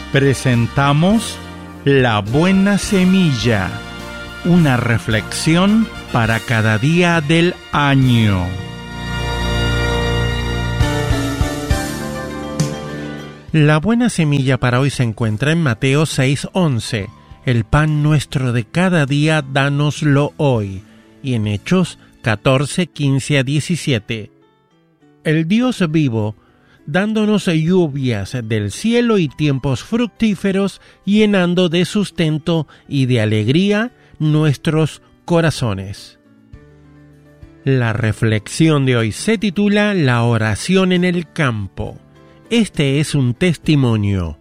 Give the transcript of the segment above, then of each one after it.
Presentamos La Buena Semilla, una reflexión para cada día del año. La buena semilla para hoy se encuentra en Mateo 6:11. El pan nuestro de cada día, dánoslo hoy. Y en Hechos 14:15-17. El Dios vivo, dándonos lluvias del cielo y tiempos fructíferos, llenando de sustento y de alegría nuestros corazones. La reflexión de hoy se titula La oración en el campo. Este es un testimonio.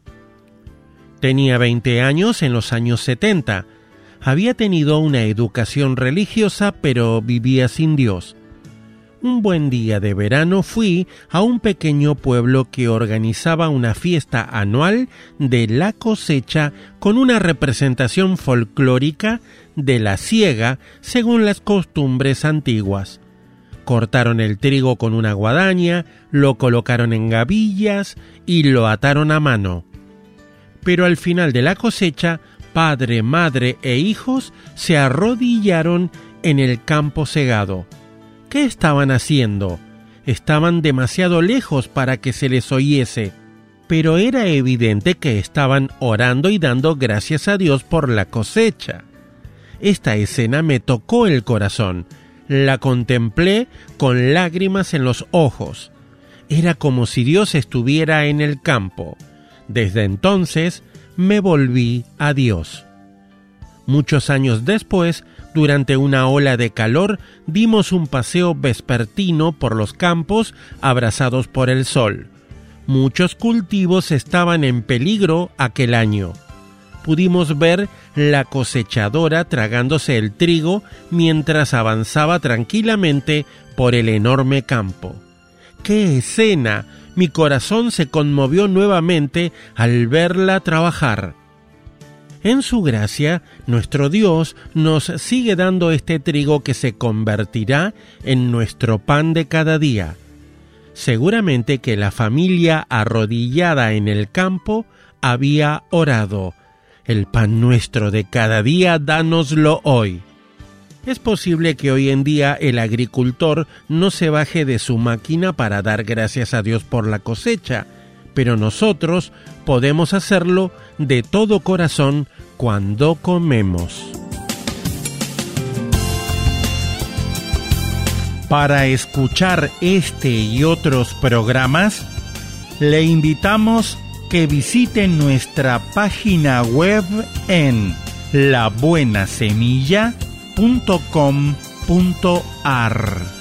Tenía 20 años en los años 70. Había tenido una educación religiosa, pero vivía sin Dios. Un buen día de verano fui a un pequeño pueblo que organizaba una fiesta anual de la cosecha con una representación folclórica de la siega según las costumbres antiguas. Cortaron el trigo con una guadaña, lo colocaron en gavillas y lo ataron a mano. Pero al final de la cosecha, padre, madre e hijos se arrodillaron en el campo segado. ¿Qué estaban haciendo? Estaban demasiado lejos para que se les oyese, pero era evidente que estaban orando y dando gracias a Dios por la cosecha. Esta escena me tocó el corazón. La contemplé con lágrimas en los ojos. Era como si Dios estuviera en el campo. Desde entonces me volví a Dios. Muchos años después, durante una ola de calor, dimos un paseo vespertino por los campos abrasados por el sol. Muchos cultivos estaban en peligro aquel año. Pudimos ver la cosechadora tragándose el trigo mientras avanzaba tranquilamente por el enorme campo. ¡Qué escena! Mi corazón se conmovió nuevamente al verla trabajar. En su gracia, nuestro Dios nos sigue dando este trigo que se convertirá en nuestro pan de cada día. Seguramente que la familia arrodillada en el campo había orado: el pan nuestro de cada día, dánoslo hoy. Es posible que hoy en día el agricultor no se baje de su máquina para dar gracias a Dios por la cosecha, pero nosotros podemos hacerlo de todo corazón cuando comemos. Para escuchar este y otros programas, le invitamos que visiten nuestra página web en labuenasemilla.com.ar.